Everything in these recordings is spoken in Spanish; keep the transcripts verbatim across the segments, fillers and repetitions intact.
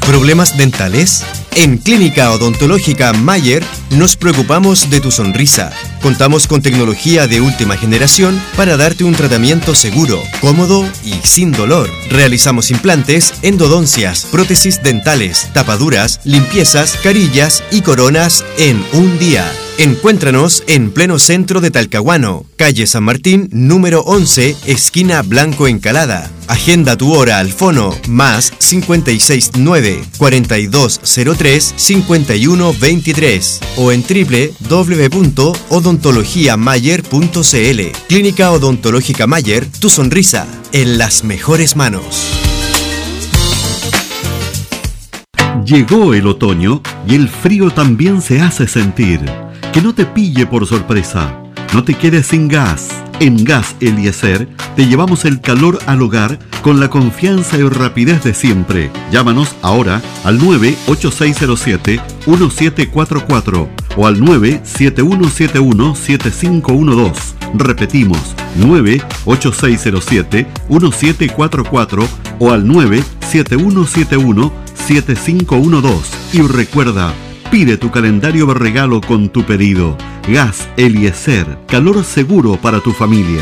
¿Problemas dentales? En Clínica Odontológica Mayer nos preocupamos de tu sonrisa. Contamos con tecnología de última generación para darte un tratamiento seguro, cómodo y sin dolor. Realizamos implantes, endodoncias, prótesis dentales, tapaduras, limpiezas, carillas y coronas en un día. Encuéntranos en pleno centro de Talcahuano, calle San Martín, número once, esquina Blanco Encalada. Agenda tu hora al fono más cinco seis nueve, cuatro dos cero tres, cinco uno dos tres o en doble u doble u doble u punto odontología mayer punto c l. Clínica Odontológica Mayer, tu sonrisa en las mejores manos. Llegó el otoño y el frío también se hace sentir. Que no te pille por sorpresa. No te quedes sin gas. En Gas Eliezer te llevamos el calor al hogar con la confianza y rapidez de siempre. Llámanos ahora al nueve ocho seis cero siete, uno siete cuatro cuatro o al nueve siete uno siete uno, siete cinco uno dos. Repetimos, nueve ocho seis cero siete, uno siete cuatro cuatro o al nueve siete uno siete uno, siete cinco uno dos. Y recuerda, pide tu calendario de regalo con tu pedido. Gas Eliezer, calor seguro para tu familia.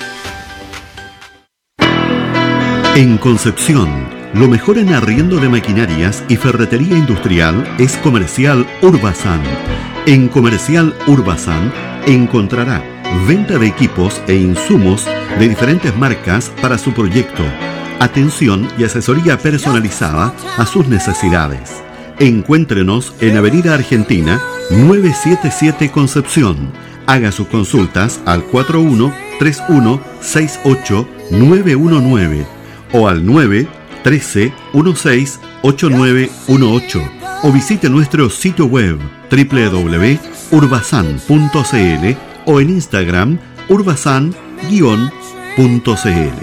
En Concepción, lo mejor en arriendo de maquinarias y ferretería industrial es Comercial Urbasan. En Comercial Urbasan encontrará venta de equipos e insumos de diferentes marcas para su proyecto, atención y asesoría personalizada a sus necesidades. Encuéntrenos en Avenida Argentina novecientos setenta y siete Concepción. Haga sus consultas al cuatro uno tres uno seis ocho nueve uno nueve o al nueve trece dieciséis ochenta y nueve dieciocho o visite nuestro sitio web doble u doble u doble u punto urbasan punto c l o en Instagram urbasan guión punto c l.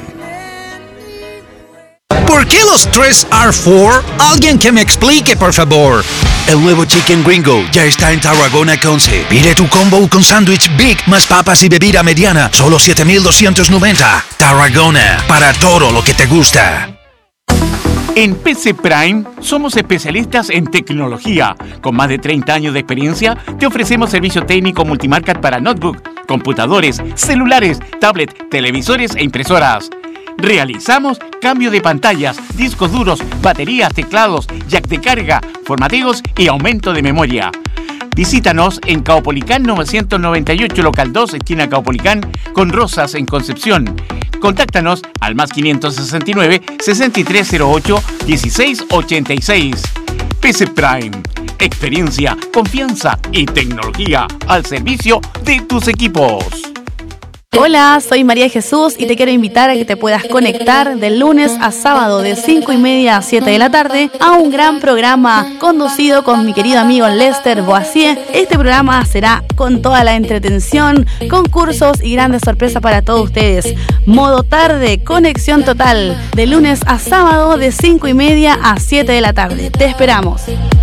¿Por qué los tres R cuatro? Alguien que me explique, por favor. El nuevo Chicken Gringo ya está en Tarragona Conce. Pide tu combo con sándwich Big más papas y bebida mediana. Solo siete mil doscientos noventa. Tarragona, para todo lo que te gusta. En P C Prime somos especialistas en tecnología. Con más de treinta años de experiencia, te ofrecemos servicio técnico multimarca para notebook, computadores, celulares, tablet, televisores e impresoras. Realizamos cambio de pantallas, discos duros, baterías, teclados, jack de carga, formateos y aumento de memoria. Visítanos en Caupolicán novecientos noventa y ocho, local dos, esquina Caupolicán, con Rosas en Concepción. Contáctanos al más quinientos sesenta y nueve, sesenta y tres cero ocho, dieciséis ochenta y seis. P C Prime. Experiencia, confianza y tecnología al servicio de tus equipos. Hola, soy María Jesús y te quiero invitar a que te puedas conectar de lunes a sábado de cinco y media a siete de la tarde a un gran programa conducido con mi querido amigo Lester Boisier. Este programa será con toda la entretención, concursos y grandes sorpresas para todos ustedes. Modo tarde, conexión total, de lunes a sábado de cinco y media a siete de la tarde. Te esperamos.